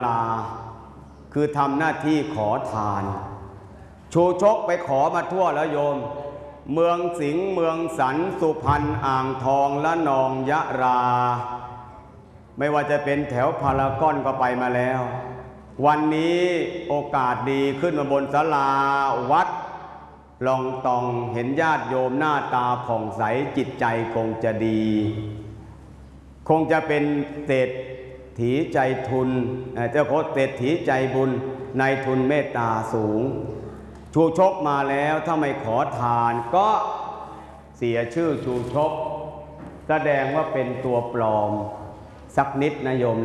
ลาคือทำหน้าที่ขอทานชูชกไปขอมาทั่วแล้วโยมเมืองสิงห์เมืองสันสุพรรณอ่างทองละนองยะราไม่ว่าจะเป็นแถวพารากอนก็ไปมาแล้ววันนี้โอกาสดีขึ้นมาบนศาลาวัดลองตองเห็นญาติโยมหน้าตาผ่องใสจิตใจคงจะดีคงจะเป็นเศรษฐีใจทุนเจ้าโคเศรษฐีใจบุญนายทุนเมตตาสูงชูชกมาแล้วถ้าไม่ขอทานก็เสียชื่อชูชกแสดงว่าเป็นตัวปลอมสักนิดนะโยม